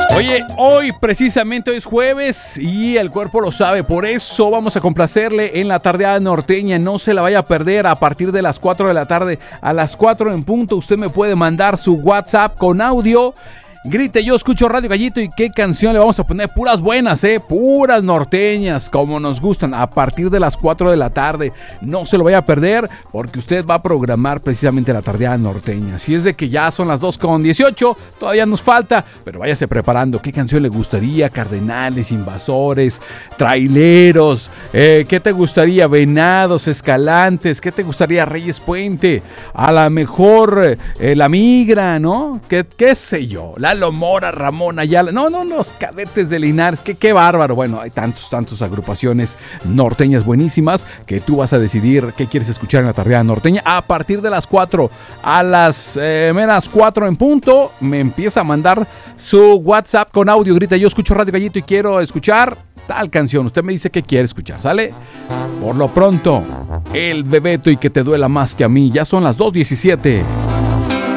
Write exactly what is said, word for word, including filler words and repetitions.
Oye, hoy precisamente hoy es jueves y el cuerpo lo sabe, por eso vamos a complacerle en la tardeada norteña. No se la vaya a perder a partir de las cuatro de la tarde. A las cuatro en punto usted me puede mandar su WhatsApp con audio. Grite, yo escucho Radio Gallito. ¿Y qué canción le vamos a poner? Puras buenas, eh, puras norteñas, como nos gustan, a partir de las cuatro de la tarde. No se lo vaya a perder, porque usted va a programar precisamente la tardeada norteña. Si es de que ya son las dos con dieciocho, todavía nos falta, pero váyase preparando. ¿Qué canción le gustaría? Cardenales, Invasores, Traileros, eh, ¿qué te gustaría? Venados, Escalantes, ¿qué te gustaría? Reyes Puente, a lo mejor eh, La Migra, ¿no? ¿Qué, qué sé yo? Lalo Mora, Ramón Ayala, no, no, los Cadetes de Linares, qué, qué bárbaro. Bueno, hay tantos, tantos agrupaciones norteñas buenísimas que tú vas a decidir qué quieres escuchar en la tardeada norteña. A partir de las cuatro, a las eh, menos cuatro en punto, me empieza a mandar su WhatsApp con audio. Grita, yo escucho Radio Gallito y quiero escuchar tal canción. Usted me dice qué quiere escuchar, ¿sale? Por lo pronto, El Bebeto y Que Te Duela Más Que A Mí. Ya son las dos diecisiete.